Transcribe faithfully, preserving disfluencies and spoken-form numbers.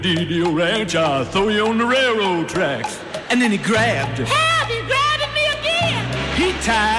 Deedle Ranch, I'll throw you on the railroad tracks. And then he grabbed her. Help! He's grabbing me again! He tied